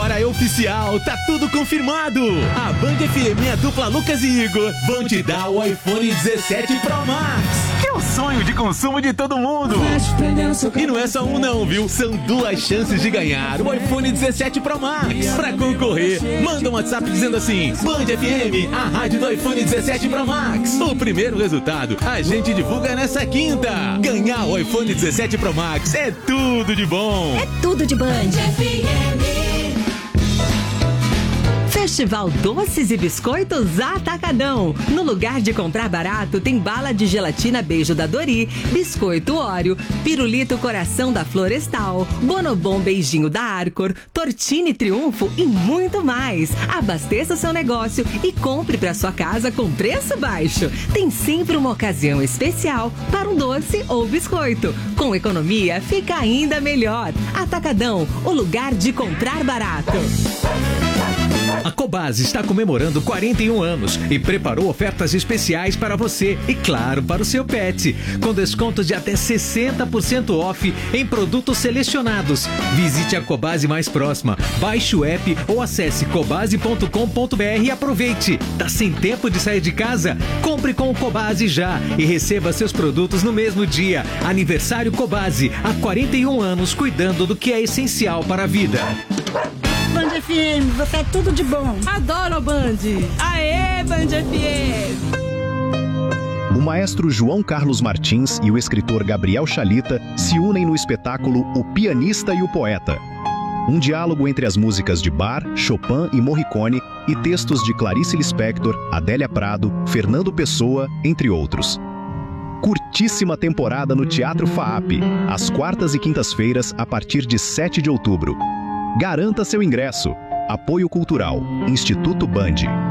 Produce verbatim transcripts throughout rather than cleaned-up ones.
Agora é oficial, tá tudo confirmado. A Band F M e a dupla Lucas e Igor vão te dar o iPhone dezessete Pro Max, que é o sonho de consumo de todo mundo. E não é só um não, viu? São duas chances de ganhar o iPhone dezessete Pro Max. Pra concorrer, manda um WhatsApp dizendo assim: Band F M, a rádio do iPhone dezessete Pro Max. O primeiro resultado a gente divulga nessa quinta. Ganhar o iPhone dezessete Pro Max é tudo de bom. É tudo de Band F M. Festival Doces e Biscoitos Atacadão. No lugar de comprar barato, tem bala de gelatina Beijo da Dori, biscoito Oreo, pirulito Coração da Florestal, Bonobom Beijinho da Arcor, Tortini Triunfo e muito mais. Abasteça o seu negócio e compre para sua casa com preço baixo. Tem sempre uma ocasião especial para um doce ou biscoito. Com economia, fica ainda melhor. Atacadão, o lugar de comprar barato. A Cobasi está comemorando quarenta e um anos e preparou ofertas especiais para você e, claro, para o seu pet, com descontos de até sessenta por cento off em produtos selecionados. Visite a Cobasi mais próxima, baixe o app ou acesse cobasi ponto com ponto b r e aproveite. Tá sem tempo de sair de casa? Compre com o Cobasi já e receba seus produtos no mesmo dia. Aniversário Cobasi, há quarenta e um anos cuidando do que é essencial para a vida. Band F M, você é tudo de bom. Adoro Band. Aê, Band F M. O maestro João Carlos Martins e o escritor Gabriel Chalita se unem no espetáculo O Pianista e o Poeta. Um diálogo entre as músicas de Bach, Chopin e Morricone e textos de Clarice Lispector, Adélia Prado, Fernando Pessoa, entre outros. Curtíssima temporada no Teatro FAAP, às quartas e quintas-feiras a partir de sete de outubro. Garanta seu ingresso. Apoio Cultural, Instituto Band.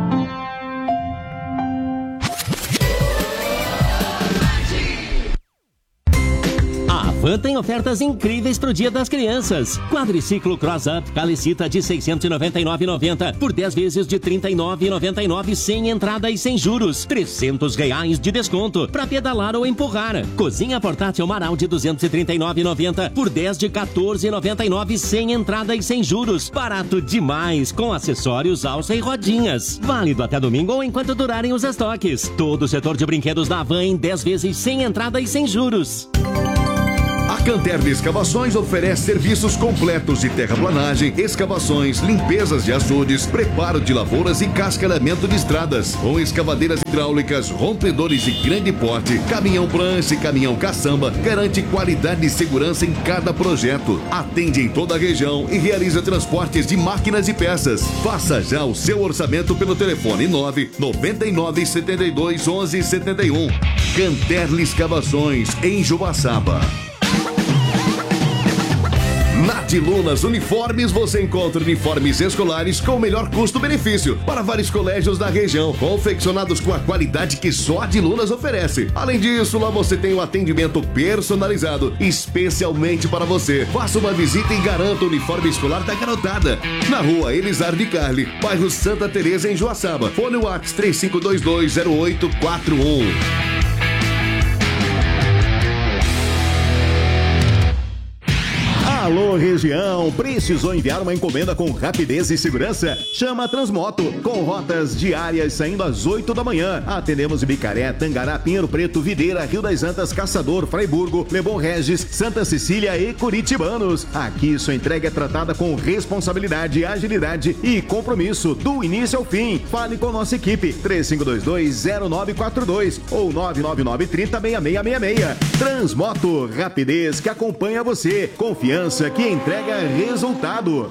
A Van tem ofertas incríveis pro Dia das Crianças. Quadriciclo Cross Up Calicita de seiscentos e noventa e nove reais e noventa centavos por dez vezes de trinta e nove reais e noventa e nove centavos sem entrada e sem juros. trezentos reais de desconto para pedalar ou empurrar. Cozinha portátil Marau de duzentos e trinta e nove reais e noventa centavos por dez de quatorze reais e noventa e nove centavos sem entrada e sem juros. Barato demais, com acessórios, alça e rodinhas. Válido até domingo ou enquanto durarem os estoques. Todo o setor de brinquedos da Van em dez vezes sem entrada e sem juros. A Canterli Escavações oferece serviços completos de terraplanagem, escavações, limpezas de açudes, preparo de lavouras e cascalhamento de estradas. Com escavadeiras hidráulicas, rompedores de grande porte, caminhão prancha e caminhão caçamba, garante qualidade e segurança em cada projeto. Atende em toda a região e realiza transportes de máquinas e peças. Faça já o seu orçamento pelo telefone nove nove nove sete dois onze sete um. Canterli Escavações, em Joaçaba. Na de Lunas Uniformes você encontra uniformes escolares com o melhor custo-benefício para vários colégios da região, confeccionados com a qualidade que só a de Lunas oferece. Além disso, lá você tem um atendimento personalizado, especialmente para você. Faça uma visita e garanta o uniforme escolar da garotada. Na rua Elisar de Carli, bairro Santa Teresa, em Joaçaba. Fone WhatsApp três cinco dois dois zero oito quatro um. Alô, região! Precisou enviar uma encomenda com rapidez e segurança? Chama a Transmoto, com rotas diárias saindo às oito da manhã. Atendemos Bicaré, Tangará, Pinheiro Preto, Videira, Rio das Antas, Caçador, Fraiburgo, Leblon Regis, Santa Cecília e Curitibanos. Aqui sua entrega é tratada com responsabilidade, agilidade e compromisso do início ao fim. Fale com nossa equipe três cinco dois dois zero nove quatro dois ou nove nove nove três zero seis seis seis seis. Transmoto, rapidez que acompanha você. Confiança que entrega resultado.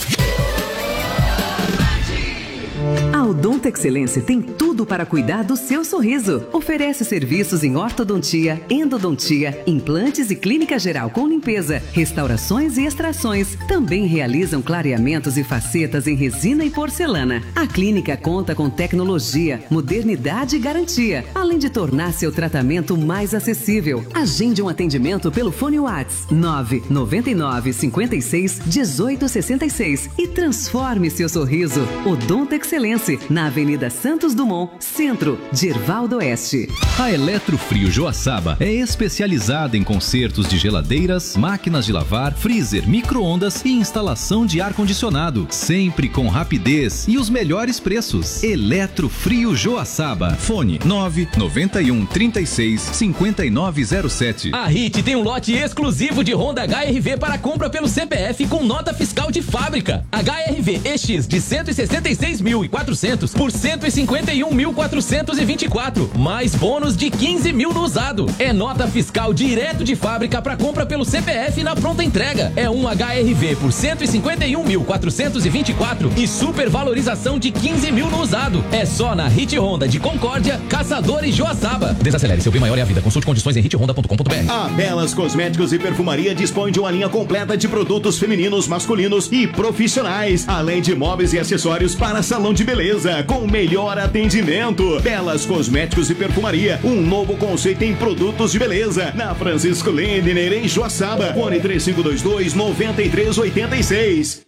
A Odonto Excelência tem tudo para cuidar do seu sorriso. Oferece serviços em ortodontia, endodontia, implantes e clínica geral com limpeza, restaurações e extrações. Também realizam clareamentos e facetas em resina e porcelana. A clínica conta com tecnologia, modernidade e garantia, além de tornar seu tratamento mais acessível. Agende um atendimento pelo fone WhatsApp nove nove nove cinco seis um oito seis seis e transforme seu sorriso. Odonto Excelência. você, na Avenida Santos Dumont, Centro, Dirval do Oeste. A Eletrofrio Joaçaba é especializada em consertos de geladeiras, máquinas de lavar, freezer, micro-ondas e instalação de ar-condicionado, sempre com rapidez e os melhores preços. Eletrofrio Joaçaba. Fone nove nove um, trinta e seis, cinquenta e nove zero sete. A Hit tem um lote exclusivo de Honda H R V para compra pelo C P F com nota fiscal de fábrica. H R V E X de cento e sessenta e seis mil e quatrocentos por cento e cinquenta e um mil quatrocentos e vinte e quatro, mais bônus de quinze mil no usado. É nota fiscal direto de fábrica para compra pelo C P F na pronta entrega. É um H R V por cento e cinquenta e um mil quatrocentos e vinte e quatro e supervalorização de quinze mil no usado. É só na Hit Honda de Concórdia, Caçador e Joaçaba. Desacelere, seu bem maior é a vida. Consulte condições em hit honda ponto com ponto b r. A Belas Cosméticos e Perfumaria dispõe de uma linha completa de produtos femininos, masculinos e profissionais, além de móveis e acessórios para salão de beleza, com o melhor atendimento. Belas Cosméticos e Perfumaria, um novo conceito em produtos de beleza, na Francisco Lindner, em Joaçaba. Fone três cinco dois dois, nove três oito seis.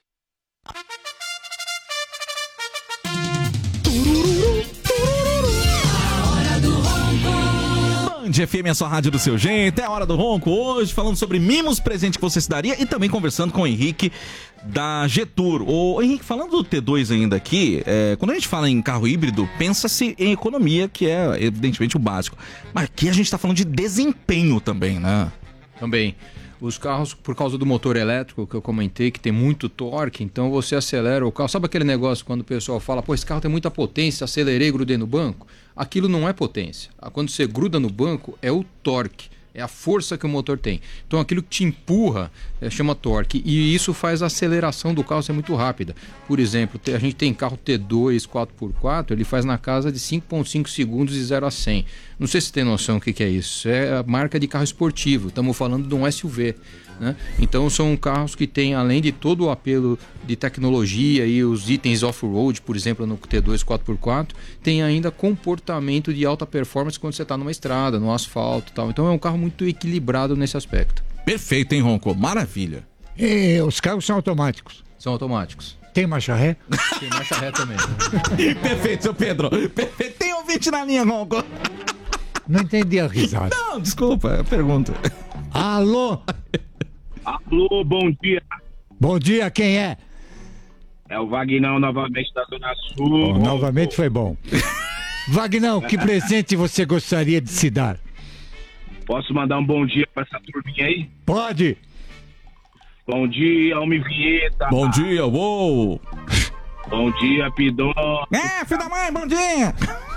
Band F M é a sua rádio do seu jeito, é a hora do ronco hoje, falando sobre mimos presente que você se daria e também conversando com o Henrique da Getur. Ô Henrique, falando do T dois ainda aqui, é, quando a gente fala em carro híbrido, pensa-se em economia, que é evidentemente o básico, mas aqui a gente tá falando de desempenho também, né? Também. Os carros, por causa do motor elétrico que eu comentei, que tem muito torque, então você acelera o carro. Sabe aquele negócio quando o pessoal fala, pô, esse carro tem muita potência, acelerei e grudei no banco? Aquilo não é potência. Quando você gruda no banco, é o torque. É a força que o motor tem. Então aquilo que te empurra é, chama torque. E isso faz a aceleração do carro ser muito rápida. Por exemplo, a gente tem carro T dois quatro por quatro, ele faz na casa de cinco vírgula cinco segundos de zero a cem. Não sei se você tem noção o que, que é isso. É a marca de carro esportivo. Estamos falando de um S U V. Né? Então são carros que têm, além de todo o apelo de tecnologia e os itens off-road, por exemplo, no T dois quatro por quatro, tem ainda comportamento de alta performance quando você está numa estrada, no asfalto e tal. Então é um carro muito equilibrado nesse aspecto. Perfeito, hein, Ronco? Maravilha. E os carros são automáticos? São automáticos. Tem marcha ré? Tem marcha ré também. Perfeito, seu Pedro. Perfeito. Tem ouvinte na linha, Ronco. Não entendi a risada. Não, desculpa, é a pergunta. Alô? Alô, bom dia. Bom dia, quem é? É o Vagnão novamente da Zona Sul. Oh, novamente foi bom. Vagnão, que presente você gostaria de se dar? Posso mandar um bom dia pra essa turminha aí? Pode. Bom dia, Almi Vinheta. Bom dia, uou. Bom dia, Pidon. É, filho da mãe, bom dia.